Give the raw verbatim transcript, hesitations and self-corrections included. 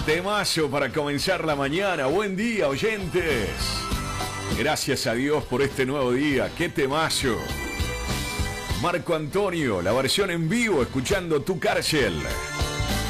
Temazo para comenzar la mañana. Buen día, oyentes. Gracias a Dios por este nuevo día. ¡Qué temazo! Marco Antonio, la versión en vivo, escuchando Tu Cárcel.